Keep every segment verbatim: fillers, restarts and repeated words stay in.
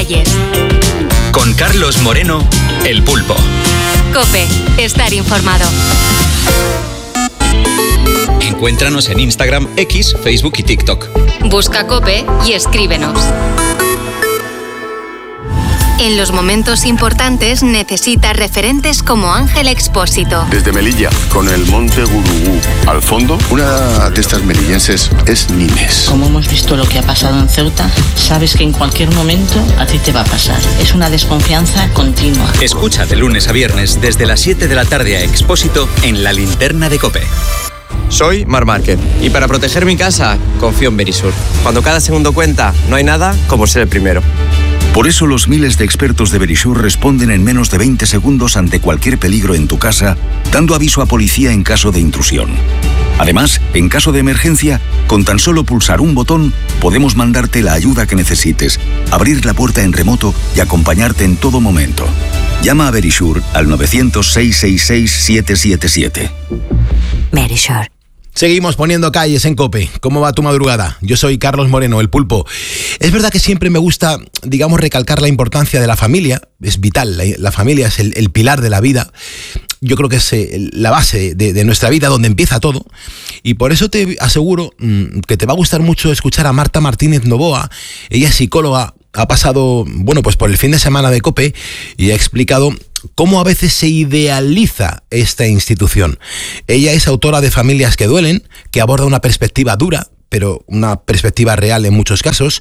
Calles. Con Carlos Moreno, El Pulpo. COPE, estar informado. Encuéntranos en Instagram, X, Facebook y TikTok. Busca COPE y escríbenos. En los momentos importantes necesitas referentes como Ángel Expósito. Desde Melilla, con el monte Gurugú al fondo, una de estas melillenses es Nimes. Como hemos visto lo que ha pasado en Ceuta, sabes que en cualquier momento a ti te va a pasar. Es una desconfianza continua. Escucha de lunes a viernes desde las siete de la tarde a Expósito en La Linterna de COPE. Soy Mar Márquez y para proteger mi casa confío en Verisur. Cuando cada segundo cuenta, no hay nada como ser el primero. Por eso los miles de expertos de Verisur responden en menos de veinte segundos ante cualquier peligro en tu casa, dando aviso a policía en caso de intrusión. Además, en caso de emergencia, con tan solo pulsar un botón, podemos mandarte la ayuda que necesites, abrir la puerta en remoto y acompañarte en todo momento. Llama a Verisur al nueve cero cero, seis seis seis, siete siete siete. Verisur. Seguimos poniendo calles en COPE. ¿Cómo va tu madrugada? Yo soy Carlos Moreno, El Pulpo. Es verdad que siempre me gusta, digamos, recalcar la importancia de la familia. Es vital, la, la familia es el, el pilar de la vida. Yo creo que es eh, la base de, de nuestra vida, donde empieza todo. Y por eso te aseguro mmm, que te va a gustar mucho escuchar a Marta Martínez Novoa. Ella es psicóloga, ha pasado, bueno, pues por el fin de semana de COPE y ha explicado cómo a veces se idealiza esta institución. Ella es autora de Familias que duelen, que aborda una perspectiva dura, pero una perspectiva real en muchos casos,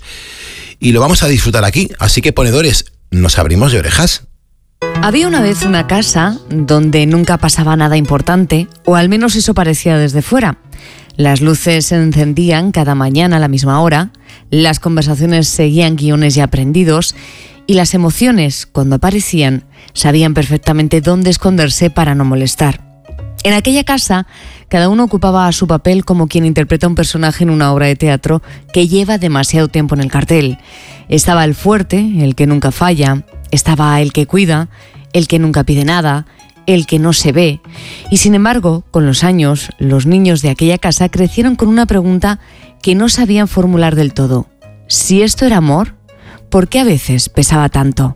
y lo vamos a disfrutar aquí. Así que, ponedores, nos abrimos de orejas. Había una vez una casa donde nunca pasaba nada importante, o al menos eso parecía desde fuera. Las luces se encendían cada mañana a la misma hora, las conversaciones seguían guiones ya aprendidos, y las emociones, cuando aparecían, sabían perfectamente dónde esconderse para no molestar. En aquella casa, cada uno ocupaba su papel como quien interpreta un personaje en una obra de teatro que lleva demasiado tiempo en el cartel. Estaba el fuerte, el que nunca falla, estaba el que cuida, el que nunca pide nada, el que no se ve. Y sin embargo, con los años, los niños de aquella casa crecieron con una pregunta que no sabían formular del todo. ¿Si esto era amor? ¿Por qué a veces pesaba tanto?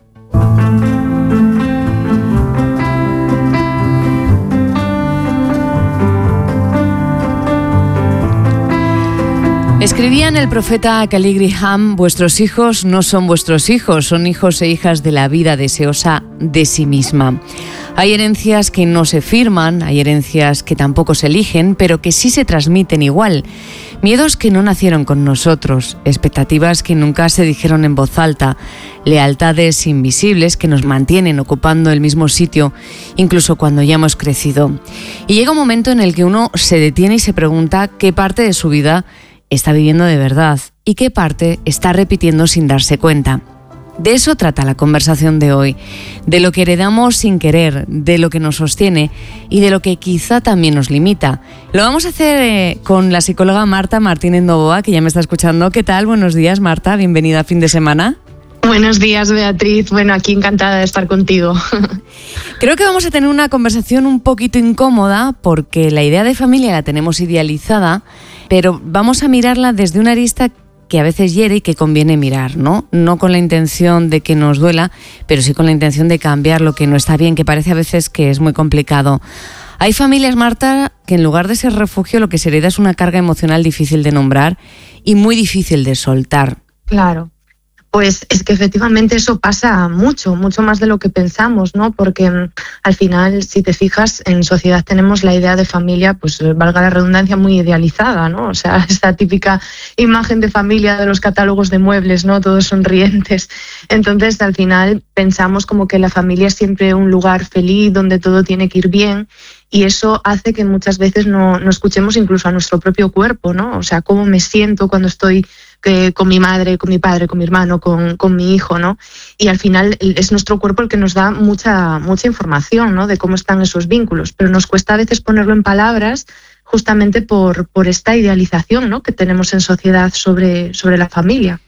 Escribían el profeta Khalil Gibran: vuestros hijos no son vuestros hijos, son hijos e hijas de la vida deseosa de sí misma. Hay herencias que no se firman, hay herencias que tampoco se eligen, pero que sí se transmiten igual. Miedos que no nacieron con nosotros, expectativas que nunca se dijeron en voz alta, lealtades invisibles que nos mantienen ocupando el mismo sitio, incluso cuando ya hemos crecido. Y llega un momento en el que uno se detiene y se pregunta qué parte de su vida está viviendo de verdad y qué parte está repitiendo sin darse cuenta. De eso trata la conversación de hoy, de lo que heredamos sin querer, de lo que nos sostiene y de lo que quizá también nos limita. Lo vamos a hacer eh, con la psicóloga Marta Martínez Novoa, que ya me está escuchando. ¿Qué tal? Buenos días, Marta. Bienvenida a Fin de Semana. Buenos días, Beatriz. Bueno, aquí encantada de estar contigo. Creo que vamos a tener una conversación un poquito incómoda porque la idea de familia la tenemos idealizada, pero vamos a mirarla desde una arista que a veces hiere y que conviene mirar, ¿no? No con la intención de que nos duela, pero sí con la intención de cambiar lo que no está bien, que parece a veces que es muy complicado. Hay familias, Marta, que en lugar de ser refugio, lo que se hereda es una carga emocional difícil de nombrar y muy difícil de soltar. Claro. Pues es que efectivamente eso pasa mucho, mucho más de lo que pensamos, ¿no? Porque mmm, al final, si te fijas, en sociedad tenemos la idea de familia, pues valga la redundancia, muy idealizada, ¿no? O sea, esta típica imagen de familia de los catálogos de muebles, ¿no? Todos sonrientes. Entonces, al final pensamos como que la familia es siempre un lugar feliz, donde todo tiene que ir bien. Y eso hace que muchas veces no, no escuchemos incluso a nuestro propio cuerpo, ¿no? O sea, cómo me siento cuando estoy eh, con mi madre, con mi padre, con mi hermano, con, con mi hijo, ¿no? Y al final es nuestro cuerpo el que nos da mucha, mucha información, ¿no? De cómo están esos vínculos, pero nos cuesta a veces ponerlo en palabras justamente por, por esta idealización, ¿no? Que tenemos en sociedad sobre, sobre la familia.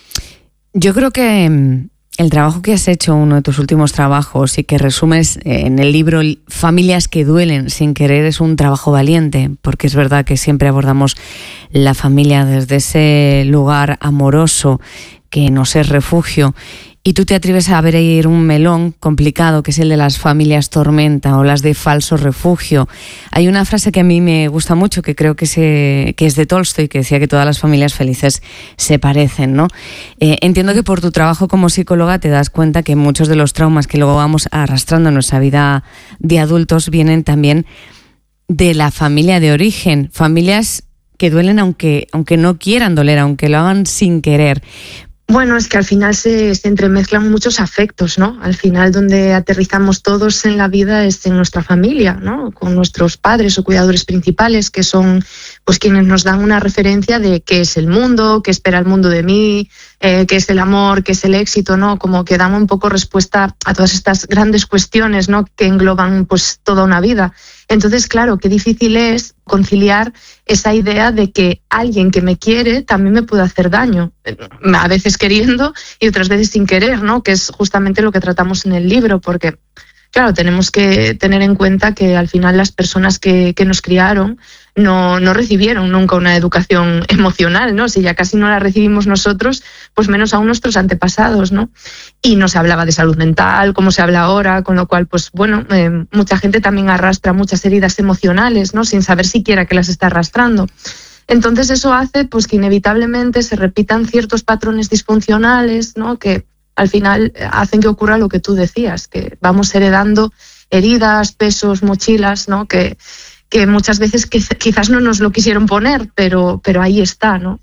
Yo creo que el trabajo que has hecho, uno de tus últimos trabajos, y que resumes en el libro Familias que duelen sin querer, es un trabajo valiente, porque es verdad que siempre abordamos la familia desde ese lugar amoroso que nos es refugio Y tú te atreves a abrir un melón complicado, que es el de las familias tormenta o las de falso refugio. Hay una frase que a mí me gusta mucho, que creo que, se, que es de Tolstoy, que decía que todas las familias felices se parecen, ¿no? Eh, entiendo que por tu trabajo como psicóloga te das cuenta que muchos de los traumas que luego vamos arrastrando en nuestra vida de adultos vienen también de la familia de origen, familias que duelen aunque, aunque no quieran doler, aunque lo hagan sin querer. Bueno, es que al final se, se entremezclan muchos afectos, ¿no? Al final donde aterrizamos todos en la vida es en nuestra familia, ¿no? Con nuestros padres o cuidadores principales, que son pues quienes nos dan una referencia de qué es el mundo, qué espera el mundo de mí, eh, qué es el amor, qué es el éxito, ¿no? Como que dan un poco respuesta a todas estas grandes cuestiones, ¿no? Que engloban pues toda una vida. Entonces, claro, qué difícil es conciliar esa idea de que alguien que me quiere también me puede hacer daño, a veces queriendo y otras veces sin querer, ¿no? Que es justamente lo que tratamos en el libro, porque, claro, tenemos que tener en cuenta que al final las personas que, que nos criaron no, no recibieron nunca una educación emocional, ¿no? Si ya casi no la recibimos nosotros, pues menos aún nuestros antepasados, ¿no? Y no se hablaba de salud mental como se habla ahora, con lo cual, pues bueno, eh, mucha gente también arrastra muchas heridas emocionales, ¿no? Sin saber siquiera que las está arrastrando. Entonces eso hace pues que inevitablemente se repitan ciertos patrones disfuncionales, ¿no? Que al final hacen que ocurra lo que tú decías, que vamos heredando heridas, pesos, mochilas, ¿no? Que, que muchas veces que, quizás no nos lo quisieron poner, pero, pero ahí está, ¿no?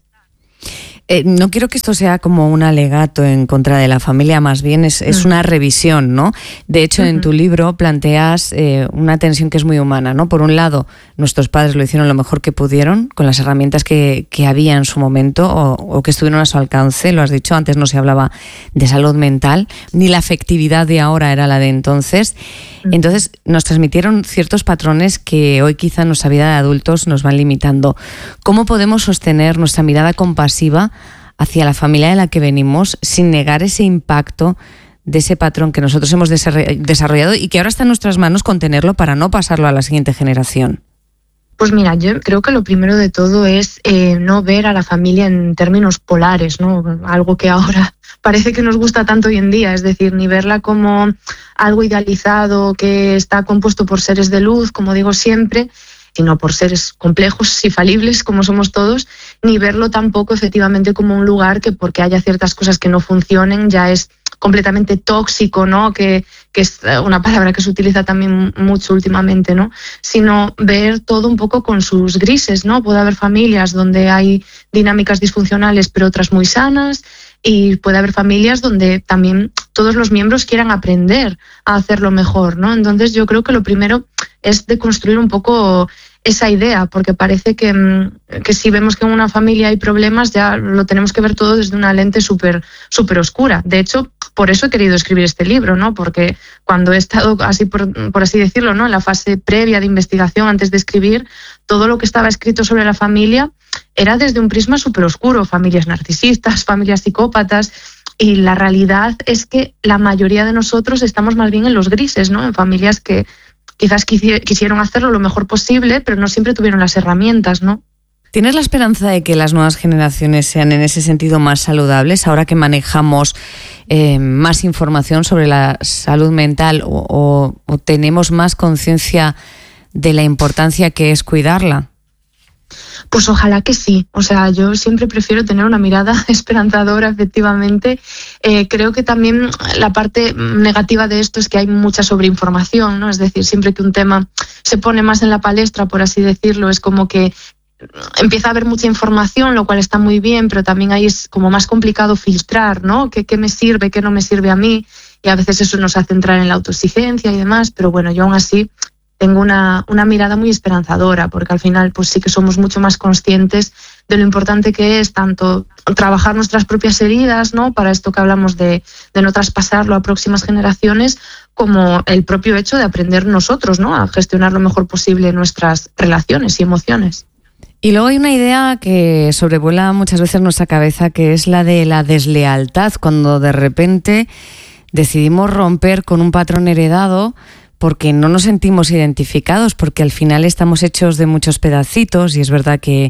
Eh, no quiero que esto sea como un alegato en contra de la familia, más bien es, es una revisión, ¿no? De hecho, uh-huh. en tu libro planteas eh, una tensión que es muy humana, ¿no? Por un lado, nuestros padres lo hicieron lo mejor que pudieron con las herramientas que, que había en su momento o, o que estuvieron a su alcance, lo has dicho, antes no se hablaba de salud mental, ni la afectividad de ahora era la de entonces. Uh-huh. Entonces, nos transmitieron ciertos patrones que hoy quizá en nuestra vida de adultos nos van limitando. ¿Cómo podemos sostener nuestra mirada compasiva hacia la familia de la que venimos sin negar ese impacto de ese patrón que nosotros hemos desarrollado y que ahora está en nuestras manos contenerlo para no pasarlo a la siguiente generación? Pues mira, yo creo que lo primero de todo es eh, no ver a la familia en términos polares, ¿no? Algo que ahora parece que nos gusta tanto hoy en día, es decir, ni verla como algo idealizado que está compuesto por seres de luz, como digo siempre, sino por seres complejos y falibles como somos todos, ni verlo tampoco efectivamente como un lugar que porque haya ciertas cosas que no funcionen ya es completamente tóxico, ¿no? Que, que es una palabra que se utiliza también mucho últimamente, ¿no? Sino ver todo un poco con sus grises, ¿no? Puede haber familias donde hay dinámicas disfuncionales pero otras muy sanas, y puede haber familias donde también todos los miembros quieran aprender a hacerlo mejor, ¿no? Entonces yo creo que lo primero es de construir un poco esa idea, porque parece que, que si vemos que en una familia hay problemas ya lo tenemos que ver todo desde una lente súper súper oscura. De hecho, por eso he querido escribir este libro, ¿no? Porque cuando he estado, así por, por así decirlo, ¿no? en la fase previa de investigación antes de escribir, todo lo que estaba escrito sobre la familia era desde un prisma súper oscuro, familias narcisistas, familias psicópatas, y la realidad es que la mayoría de nosotros estamos más bien en los grises, ¿no? En familias que quizás quisieron hacerlo lo mejor posible, pero no siempre tuvieron las herramientas, ¿no? ¿Tienes la esperanza de que las nuevas generaciones sean en ese sentido más saludables ahora que manejamos eh, más información sobre la salud mental o, o, o tenemos más conciencia de la importancia que es cuidarla? Pues ojalá que sí. O sea, yo siempre prefiero tener una mirada esperanzadora, efectivamente. Eh, creo que también la parte negativa de esto es que hay mucha sobreinformación, ¿no? Es decir, siempre que un tema se pone más en la palestra, por así decirlo, es como que empieza a haber mucha información, lo cual está muy bien, pero también ahí es como más complicado filtrar, ¿no? ¿Qué, qué me sirve, qué no me sirve a mí? Y a veces eso nos hace entrar en la autoexigencia y demás, pero bueno, yo aún así tengo una, una mirada muy esperanzadora, porque al final pues sí que somos mucho más conscientes de lo importante que es tanto trabajar nuestras propias heridas, ¿no? Para esto que hablamos de, de no traspasarlo a próximas generaciones, como el propio hecho de aprender nosotros, ¿no? A gestionar lo mejor posible nuestras relaciones y emociones. Y luego hay una idea que sobrevuela muchas veces nuestra cabeza, que es la de la deslealtad, cuando de repente decidimos romper con un patrón heredado porque no nos sentimos identificados, porque al final estamos hechos de muchos pedacitos y es verdad que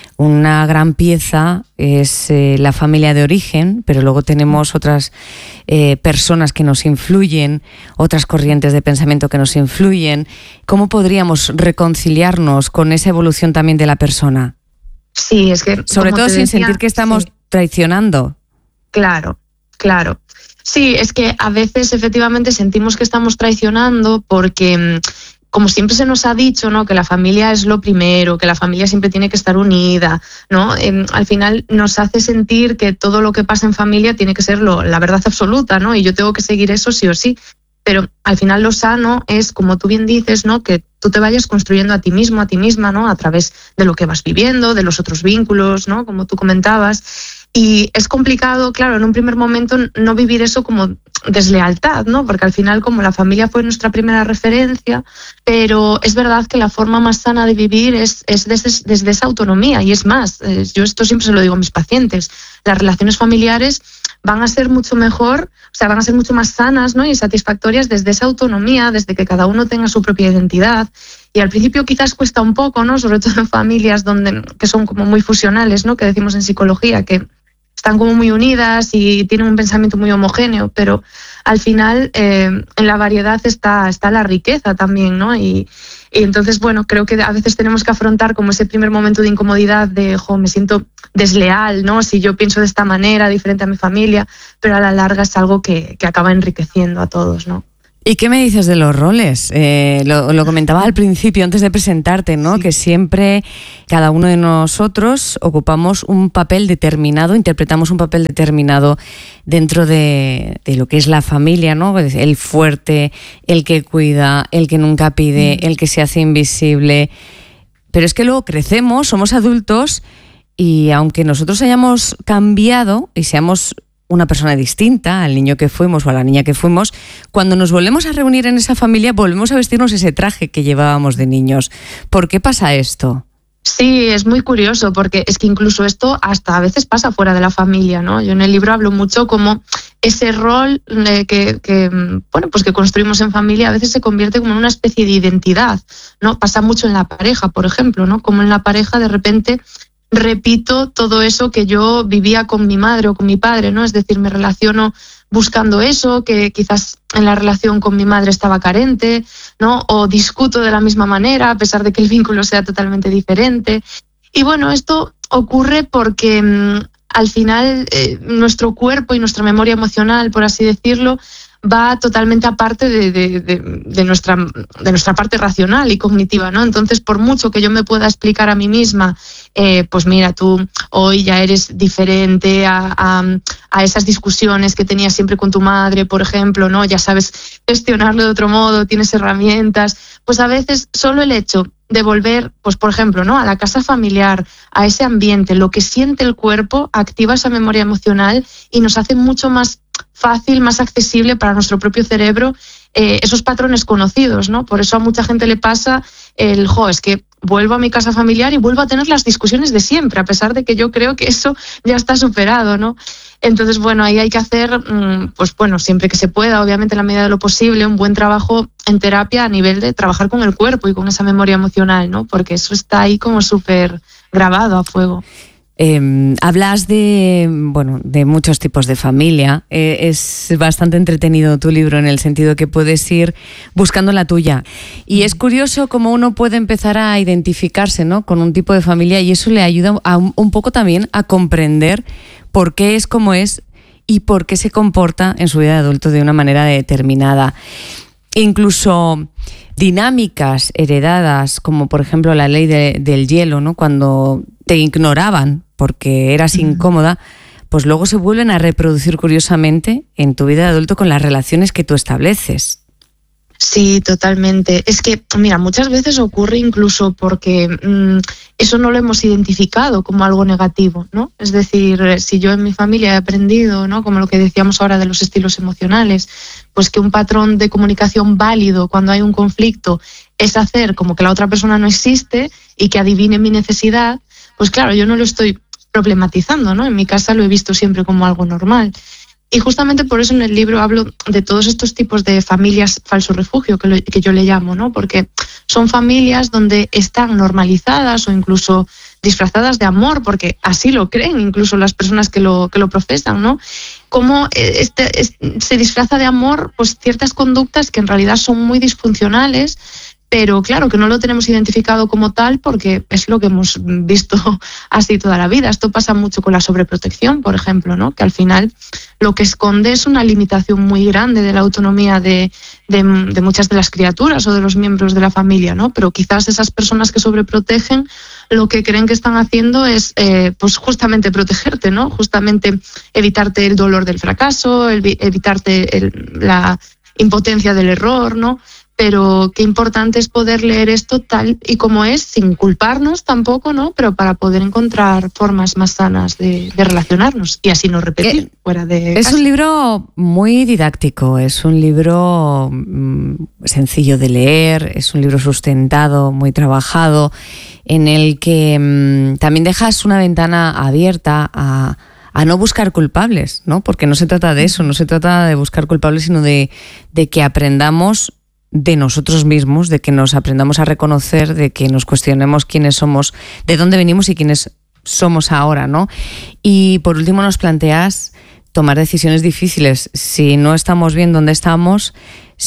una gran pieza es eh, la familia de origen, pero luego tenemos otras eh, personas que nos influyen, otras corrientes de pensamiento que nos influyen. ¿Cómo podríamos reconciliarnos con esa evolución también de la persona? Sí, es que... Sobre todo sin decía, sentir que estamos sí. traicionando. Claro, claro. Sí, es que a veces efectivamente sentimos que estamos traicionando porque... como siempre se nos ha dicho, ¿no?, que la familia es lo primero, que la familia siempre tiene que estar unida, ¿no? Eh, al final nos hace sentir que todo lo que pasa en familia tiene que ser lo, la verdad absoluta, ¿no? Y yo tengo que seguir eso sí o sí. Pero al final lo sano es, como tú bien dices, ¿no?, que tú te vayas construyendo a ti mismo, a ti misma, ¿no?, a través de lo que vas viviendo, de los otros vínculos, ¿no?, como tú comentabas. Y es complicado, claro, en un primer momento no vivir eso como deslealtad, ¿no? Porque al final, como la familia fue nuestra primera referencia, pero es verdad que la forma más sana de vivir es, es desde, desde esa autonomía. Y es más, yo esto siempre se lo digo a mis pacientes, las relaciones familiares van a ser mucho mejor, o sea, van a ser mucho más sanas, ¿no?, y satisfactorias desde esa autonomía, desde que cada uno tenga su propia identidad. Y al principio quizás cuesta un poco, ¿no?, sobre todo en familias donde, que son como muy fusionales, ¿no?, que decimos en psicología, que están como muy unidas y tienen un pensamiento muy homogéneo, pero al final eh, en la variedad está, está la riqueza también, ¿no? Y, y entonces, bueno, creo que a veces tenemos que afrontar como ese primer momento de incomodidad de, jo, me siento desleal, ¿no?, si yo pienso de esta manera, diferente a mi familia, pero a la larga es algo que, que acaba enriqueciendo a todos, ¿no? ¿Y qué me dices de los roles? Eh, lo, lo comentaba al principio, antes de presentarte, ¿no? Sí. Que siempre cada uno de nosotros ocupamos un papel determinado, interpretamos un papel determinado dentro de, de lo que es la familia, ¿no? El fuerte, el que cuida, el que nunca pide, mm. el que se hace invisible. Pero es que luego crecemos, somos adultos y aunque nosotros hayamos cambiado y seamos una persona distinta al niño que fuimos o a la niña que fuimos, cuando nos volvemos a reunir en esa familia volvemos a vestirnos ese traje que llevábamos de niños. ¿Por qué pasa esto? Sí, es muy curioso porque es que incluso esto hasta a veces pasa fuera de la familia, ¿no? Yo en el libro hablo mucho como ese rol que, que, bueno, pues que construimos en familia a veces se convierte como en una especie de identidad, ¿no? Pasa mucho en la pareja, por ejemplo, ¿no? Como en la pareja de repente repito todo eso que yo vivía con mi madre o con mi padre, ¿no? Es decir, me relaciono buscando eso, que quizás en la relación con mi madre estaba carente, ¿no? O discuto de la misma manera, a pesar de que el vínculo sea totalmente diferente. Y bueno, esto ocurre porque mmm, al final eh, nuestro cuerpo y nuestra memoria emocional, por así decirlo, va totalmente aparte de, de, de, de, nuestra, de nuestra parte racional y cognitiva, ¿no? Entonces, por mucho que yo me pueda explicar a mí misma, eh, pues mira, tú hoy ya eres diferente a, a, a esas discusiones que tenías siempre con tu madre, por ejemplo, ¿no? Ya sabes gestionarlo de otro modo, tienes herramientas, pues a veces solo el hecho de volver, pues por ejemplo, ¿no?, a la casa familiar, a ese ambiente, lo que siente el cuerpo, activa esa memoria emocional y nos hace mucho más fácil, más accesible para nuestro propio cerebro eh, esos patrones conocidos, ¿no? Por eso a mucha gente le pasa el, jo, es que vuelvo a mi casa familiar y vuelvo a tener las discusiones de siempre, a pesar de que yo creo que eso ya está superado, ¿no? Entonces, bueno, ahí hay que hacer, pues bueno, siempre que se pueda, obviamente en la medida de lo posible, un buen trabajo en terapia a nivel de trabajar con el cuerpo y con esa memoria emocional, ¿no? Porque eso está ahí como súper grabado a fuego. Eh, hablas de, bueno, de muchos tipos de familia. Eh, es bastante entretenido tu libro en el sentido que puedes ir buscando la tuya. Y es curioso cómo uno puede empezar a identificarse, ¿no?, con un tipo de familia y eso le ayuda a un, un poco también a comprender por qué es como es y por qué se comporta en su vida de adulto de una manera determinada. Incluso dinámicas heredadas, como por ejemplo la ley de, del hielo, ¿no?, cuando te ignoraban porque eras incómoda, pues luego se vuelven a reproducir curiosamente en tu vida de adulto con las relaciones que tú estableces. Sí, totalmente. Es que, mira, muchas veces ocurre incluso porque mmm, eso no lo hemos identificado como algo negativo, ¿no? Es decir, si yo en mi familia he aprendido, ¿no?, como lo que decíamos ahora de los estilos emocionales, pues que un patrón de comunicación válido cuando hay un conflicto es hacer como que la otra persona no existe y que adivine mi necesidad, pues claro, yo no lo estoy problematizando, ¿no? En mi casa lo he visto siempre como algo normal. Y justamente por eso en el libro hablo de todos estos tipos de familias falso refugio, que, lo, que yo le llamo, ¿no? Porque son familias donde están normalizadas o incluso disfrazadas de amor, porque así lo creen incluso las personas que lo, que lo profesan, ¿no? Cómo este, este, se disfraza de amor pues ciertas conductas que en realidad son muy disfuncionales, pero claro, que no lo tenemos identificado como tal porque es lo que hemos visto así toda la vida. Esto pasa mucho con la sobreprotección, por ejemplo, ¿no? Que al final lo que esconde es una limitación muy grande de la autonomía de, de, de muchas de las criaturas o de los miembros de la familia, ¿no? Pero quizás esas personas que sobreprotegen lo que creen que están haciendo es eh, pues justamente protegerte, ¿no? Justamente evitarte el dolor del fracaso, el, evitarte el, la impotencia del error, ¿no? Pero qué importante es poder leer esto tal y como es, sin culparnos tampoco, ¿no? Pero para poder encontrar formas más sanas de, de relacionarnos y así no repetir eh, fuera de Es casa. un libro muy didáctico, es un libro mmm, sencillo de leer, es un libro sustentado, muy trabajado, en el que mmm, también dejas una ventana abierta a... a no buscar culpables, ¿no? Porque no se trata de eso, no se trata de buscar culpables, sino de, de que aprendamos de nosotros mismos, de que nos aprendamos a reconocer, de que nos cuestionemos quiénes somos, de dónde venimos y quiénes somos ahora, ¿no? Y por último nos planteas tomar decisiones difíciles. Si no estamos bien donde estamos,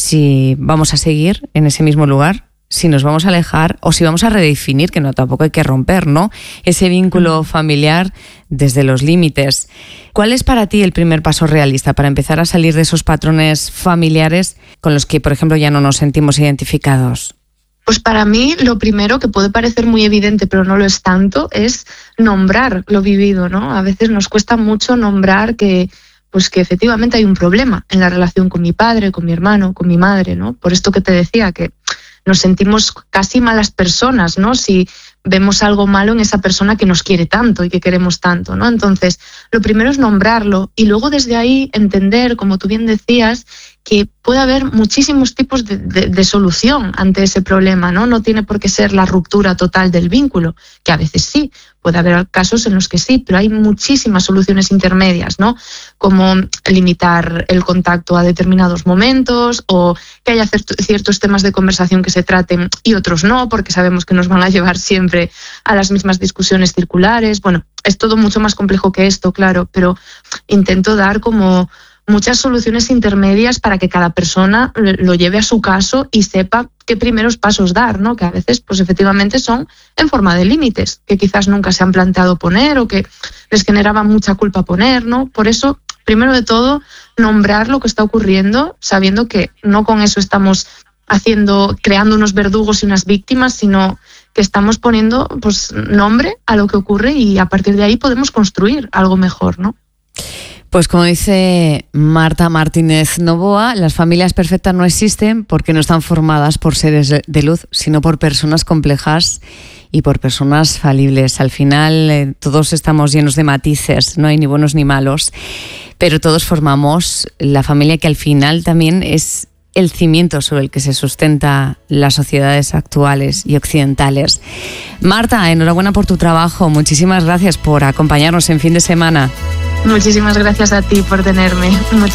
si vamos a seguir en ese mismo lugar, si nos vamos a alejar o si vamos a redefinir, que no, tampoco hay que romper, ¿no? Ese vínculo familiar desde los límites. ¿Cuál es para ti el primer paso realista para empezar a salir de esos patrones familiares con los que, por ejemplo, ya no nos sentimos identificados? Pues para mí lo primero, que puede parecer muy evidente pero no lo es tanto, es nombrar lo vivido, ¿no? A veces nos cuesta mucho nombrar que pues que efectivamente hay un problema en la relación con mi padre, con mi hermano, con mi madre, ¿no? Por esto que te decía, que nos sentimos casi malas personas, ¿no? Si vemos algo malo en esa persona que nos quiere tanto y que queremos tanto, ¿no? Entonces, lo primero es nombrarlo y luego desde ahí entender, como tú bien decías, que puede haber muchísimos tipos de, de, de solución ante ese problema, ¿no? No tiene por qué ser la ruptura total del vínculo, que a veces sí, puede haber casos en los que sí, pero hay muchísimas soluciones intermedias, ¿no? Como limitar el contacto a determinados momentos o que haya ciertos temas de conversación que se traten y otros no, porque sabemos que nos van a llevar siempre a las mismas discusiones circulares. Bueno, es todo mucho más complejo que esto, claro, pero intento dar como muchas soluciones intermedias para que cada persona lo lleve a su caso y sepa qué primeros pasos dar, ¿no? Que a veces, pues efectivamente son en forma de límites, que quizás nunca se han planteado poner o que les generaba mucha culpa poner, ¿no? Por eso, primero de todo, nombrar lo que está ocurriendo, sabiendo que no con eso estamos haciendo, creando unos verdugos y unas víctimas, sino que estamos poniendo, pues, nombre a lo que ocurre y a partir de ahí podemos construir algo mejor, ¿no? Pues como dice Marta Martínez Novoa, las familias perfectas no existen porque no están formadas por seres de luz, sino por personas complejas y por personas falibles. Al final eh, todos estamos llenos de matices, no hay ni buenos ni malos, pero todos formamos la familia que al final también es el cimiento sobre el que se sustenta las sociedades actuales y occidentales. Marta, enhorabuena por tu trabajo. Muchísimas gracias por acompañarnos en Fin de Semana. Muchísimas gracias a ti por tenerme. Muchas